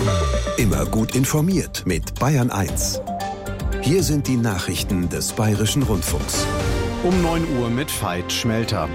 Immer gut informiert mit Bayern 1. Hier sind die Nachrichten des Bayerischen Rundfunks. Um 9 Uhr mit Veit Schmelter.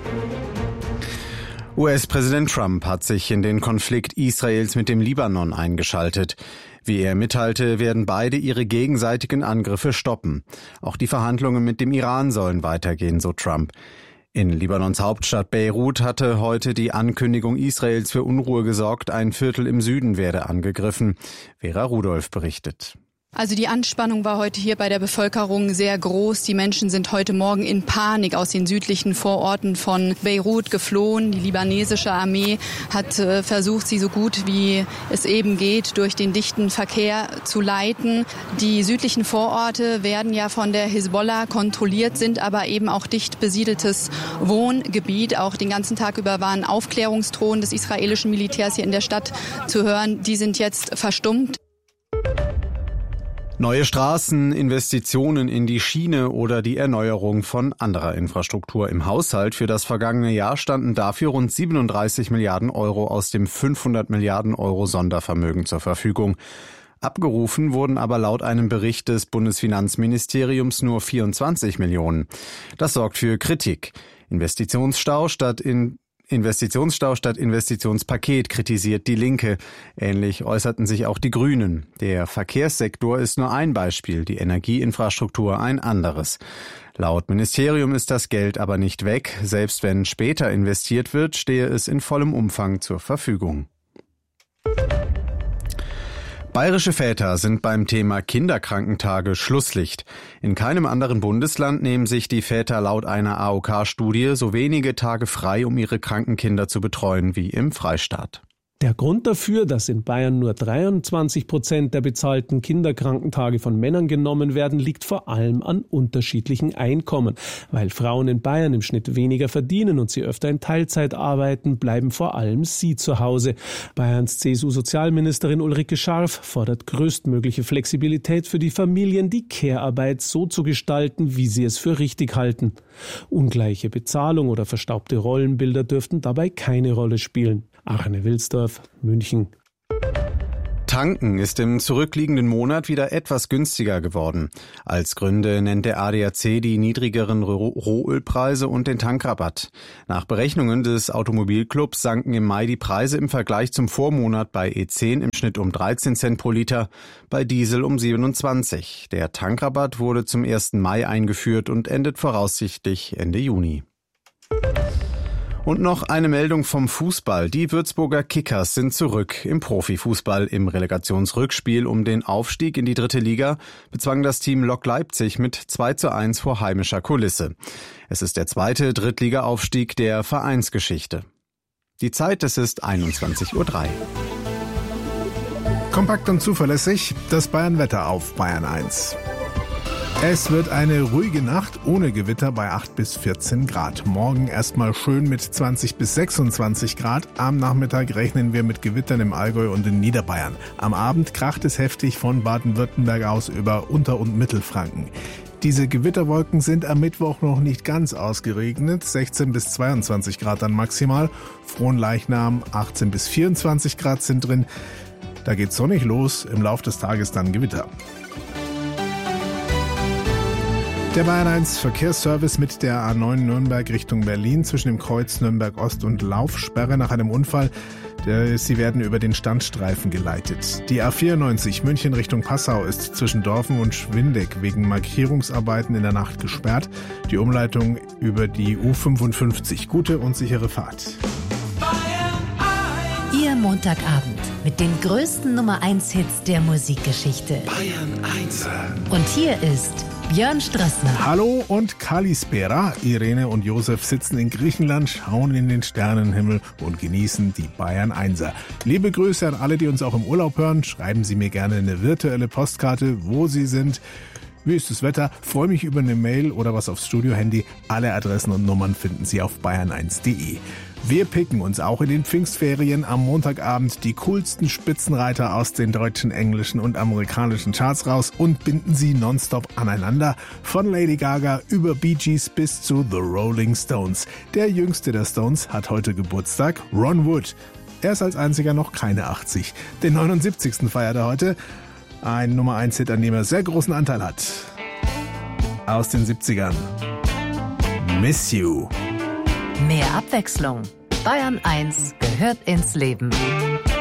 US-Präsident Trump hat sich in den Konflikt Israels mit dem Libanon eingeschaltet. Wie er mitteilte, werden beide ihre gegenseitigen Angriffe stoppen. Auch die Verhandlungen mit dem Iran sollen weitergehen, so Trump. In Libanons Hauptstadt Beirut hatte heute die Ankündigung Israels für Unruhe gesorgt. Ein Viertel im Süden werde angegriffen. Vera Rudolph berichtet. Also die Anspannung war heute hier bei der Bevölkerung sehr groß. Die Menschen sind heute Morgen in Panik aus den südlichen Vororten von Beirut geflohen. Die libanesische Armee hat versucht, sie so gut wie es eben geht, durch den dichten Verkehr zu leiten. Die südlichen Vororte werden ja von der Hisbollah kontrolliert, sind aber eben auch dicht besiedeltes Wohngebiet. Auch den ganzen Tag über waren Aufklärungsdrohnen des israelischen Militärs hier in der Stadt zu hören. Die sind jetzt verstummt. Neue Straßen, Investitionen in die Schiene oder die Erneuerung von anderer Infrastruktur im Haushalt für das vergangene Jahr standen dafür rund 37 Milliarden Euro aus dem 500 Milliarden Euro Sondervermögen zur Verfügung. Abgerufen wurden aber laut einem Bericht des Bundesfinanzministeriums nur 24 Millionen. Das sorgt für Kritik. Investitionsstau statt Investitionspaket, kritisiert die Linke. Ähnlich äußerten sich auch die Grünen. Der Verkehrssektor ist nur ein Beispiel, die Energieinfrastruktur ein anderes. Laut Ministerium ist das Geld aber nicht weg. Selbst wenn später investiert wird, stehe es in vollem Umfang zur Verfügung. Bayerische Väter sind beim Thema Kinderkrankentage Schlusslicht. In keinem anderen Bundesland nehmen sich die Väter laut einer AOK-Studie so wenige Tage frei, um ihre kranken Kinder zu betreuen, wie im Freistaat. Der Grund dafür, dass in Bayern nur 23% der bezahlten Kinderkrankentage von Männern genommen werden, liegt vor allem an unterschiedlichen Einkommen. Weil Frauen in Bayern im Schnitt weniger verdienen und sie öfter in Teilzeit arbeiten, bleiben vor allem sie zu Hause. Bayerns CSU-Sozialministerin Ulrike Scharf fordert größtmögliche Flexibilität für die Familien, die Care-Arbeit so zu gestalten, wie sie es für richtig halten. Ungleiche Bezahlung oder verstaubte Rollenbilder dürften dabei keine Rolle spielen. Arne Wilsdorf, München. Tanken ist im zurückliegenden Monat wieder etwas günstiger geworden. Als Gründe nennt der ADAC die niedrigeren Rohölpreise und den Tankrabatt. Nach Berechnungen des Automobilclubs sanken im Mai die Preise im Vergleich zum Vormonat bei E10 im Schnitt um 13 Cent pro Liter, bei Diesel um 27. Der Tankrabatt wurde zum 1. Mai eingeführt und endet voraussichtlich Ende Juni. Und noch eine Meldung vom Fußball. Die Würzburger Kickers sind zurück im Profifußball. Im Relegationsrückspiel um den Aufstieg in die 3. Liga bezwang das Team Lok Leipzig mit 2:1 vor heimischer Kulisse. Es ist der 2. Drittliga-Aufstieg der Vereinsgeschichte. Die Zeit, es ist 21:03 Uhr. Kompakt und zuverlässig, das Bayern-Wetter auf Bayern 1. Es wird eine ruhige Nacht ohne Gewitter bei 8 bis 14 Grad. Morgen erstmal schön mit 20 bis 26 Grad. Am Nachmittag rechnen wir mit Gewittern im Allgäu und in Niederbayern. Am Abend kracht es heftig von Baden-Württemberg aus über Unter- und Mittelfranken. Diese Gewitterwolken sind am Mittwoch noch nicht ganz ausgeregnet. 16 bis 22 Grad dann maximal. Fronleichnam 18 bis 24 Grad sind drin. Da geht's sonnig los. Im Lauf des Tages dann Gewitter. Der Bayern 1 Verkehrsservice mit der A9 Nürnberg Richtung Berlin zwischen dem Kreuz Nürnberg Ost und Laufsperre nach einem Unfall. Sie werden über den Standstreifen geleitet. Die A94 München Richtung Passau ist zwischen Dorfen und Schwindeck wegen Markierungsarbeiten in der Nacht gesperrt. Die Umleitung über die U55. Gute und sichere Fahrt. Ihr Montagabend mit den größten Nummer 1 Hits der Musikgeschichte. Bayern 1. Und hier ist Björn Strassner. Hallo und Kalispera. Irene und Josef sitzen in Griechenland, schauen in den Sternenhimmel und genießen die Bayern 1er. Liebe Grüße an alle, die uns auch im Urlaub hören. Schreiben Sie mir gerne eine virtuelle Postkarte, wo Sie sind. Wie ist das Wetter? Freue mich über eine Mail oder was aufs Studio-Handy. Alle Adressen und Nummern finden Sie auf bayern1.de. Wir picken uns auch in den Pfingstferien am Montagabend die coolsten Spitzenreiter aus den deutschen, englischen und amerikanischen Charts raus und binden sie nonstop aneinander. Von Lady Gaga über Bee Gees bis zu The Rolling Stones. Der jüngste der Stones hat heute Geburtstag, Ron Wood. Er ist als einziger noch keine 80. Den 79. feiert er heute. Ein Nummer-1-Hit, an dem er sehr großen Anteil hat. Aus den 70ern. Miss You. Mehr Abwechslung. Bayern 1 gehört ins Leben.